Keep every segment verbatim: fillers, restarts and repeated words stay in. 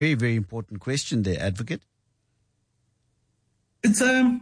very, very important question there, Advocate. It's a,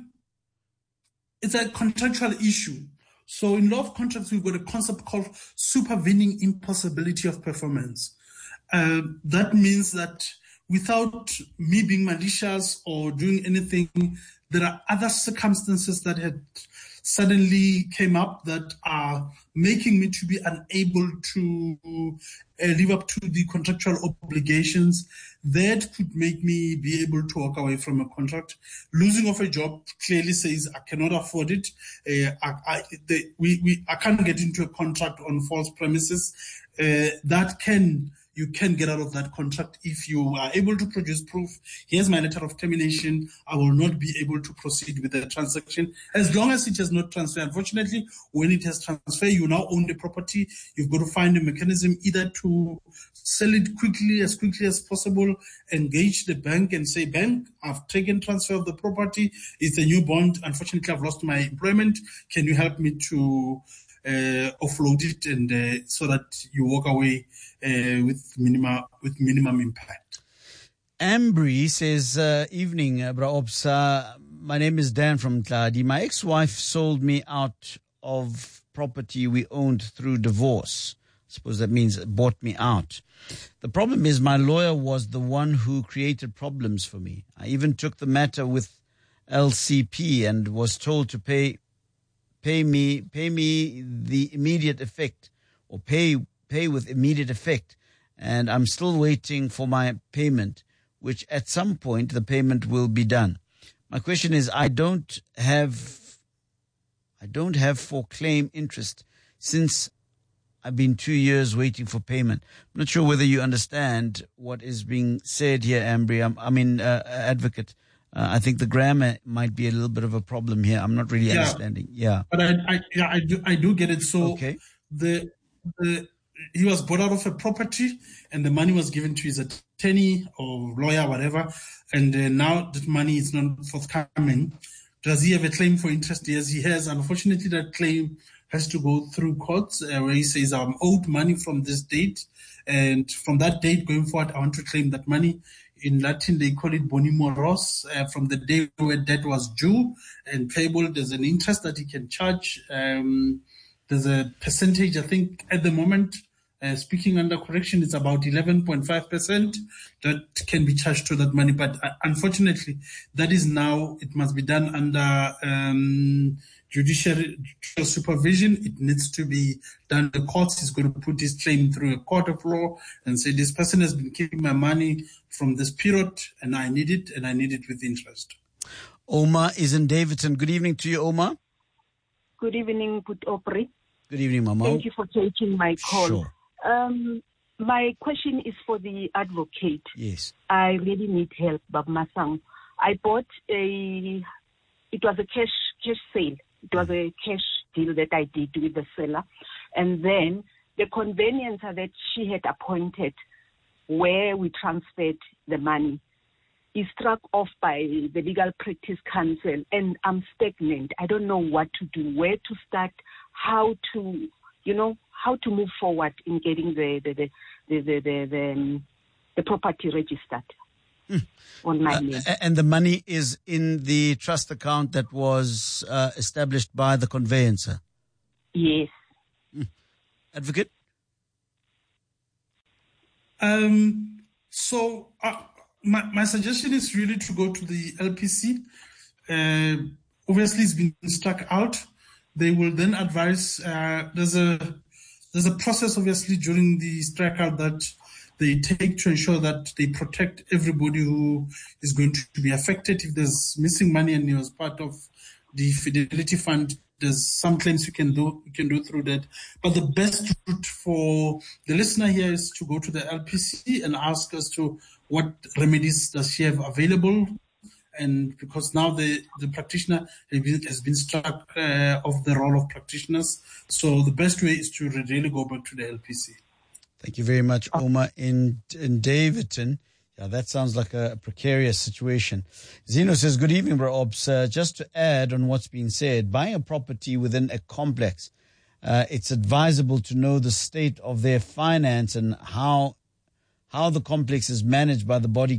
it's a contractual issue. So in law of contracts, we've got a concept called supervening impossibility of performance. Uh, that means that without me being malicious or doing anything, there are other circumstances that had suddenly came up that are making me to be unable to uh, live up to the contractual obligations that could make me be able to walk away from a contract. Losing of a job clearly says I cannot afford it. Uh, I, I, the, we, we, I can't get into a contract on false premises. Uh, that can You can get out of that contract if you are able to produce proof. Here's my letter of termination. I will not be able to proceed with the transaction as long as it has not transferred. Unfortunately, when it has transferred, you now own the property. You've got to find a mechanism either to sell it quickly, as quickly as possible, engage the bank and say, bank, I've taken transfer of the property. It's a new bond. Unfortunately, I've lost my employment. Can you help me to Uh, offload it and uh, so that you walk away uh, with minimum with minimum impact. Ambry says, uh, evening, uh, Bra Ops. Uh, my name is Dan from Tladi. My ex-wife sold me out of property we owned through divorce. I suppose that means bought me out. The problem is my lawyer was the one who created problems for me. I even took the matter with L C P and was told to pay Pay me, pay me the immediate effect, or pay, pay with immediate effect, and I'm still waiting for my payment, which at some point the payment will be done. My question is, I don't have, I don't have for claim interest since I've been two years waiting for payment. I'm not sure whether you understand what is being said here, Ambry. I'm, I mean, uh, Advocate. Uh, I think the grammar might be a little bit of a problem here. I'm not really yeah, understanding. Yeah, but I, I, yeah, I do, I do get it. So okay. the, the, he was bought out of a property, and the money was given to his attorney or lawyer, whatever, and uh, now that money is not forthcoming. Does he have a claim for interest? Yes, he has. Unfortunately, that claim has to go through courts, uh, where he says, I'm owed money from this date, and from that date going forward, I want to claim that money. In Latin, they call it boni moros. Uh, from the day where debt was due and payable, there's an interest that he can charge. Um, there's a percentage, I think, at the moment, uh, speaking under correction, it's about eleven point five percent that can be charged to that money. But uh, unfortunately, that is now, it must be done under um, judicial supervision. It needs to be done. The courts is going to put this claim through a court of law and say, this person has been keeping my money from this period, and I need it, and I need it with interest. Omar is in Davidson. Good evening to you, Omar. Good evening, good Opry. Good evening, Mama. Thank you for taking my call. Sure. Um, my question is for the advocate. Yes. I really need help, Bab Masang. I bought a, it was a cash cash sale. It was a cash deal that I did with the seller. And then the conveyancer that she had appointed where we transferred the money is struck off by the Legal Practice Council, and I'm stagnant. I don't know what to do, where to start, how to, you know, how to move forward in getting the the the the the, the, the, um, the property registered mm. on my name. Uh, and the money is in the trust account that was uh, established by the conveyancer? Yes. Mm. Advocate? Um, so uh, my, my suggestion is really to go to the L P C. Uh, obviously, it's been struck out. They will then advise. Uh, there's a there's a process, obviously, during the strikeout that they take to ensure that they protect everybody who is going to be affected. If there's missing money and you're part of the Fidelity Fund, there's some claims you can do you can do through that. But the best route for the listener here is to go to the L P C and ask as to what remedies does she have available. And because now the, the practitioner has been struck uh, off the role of practitioners. So the best way is to really go back to the L P C. Thank you very much, Omar in, in Davidson. Yeah, that sounds like a precarious situation. Zeno says, good evening, Bro Ops. Uh, just to add on what's been said, buying a property within a complex, uh, it's advisable to know the state of their finance and how how the complex is managed by the body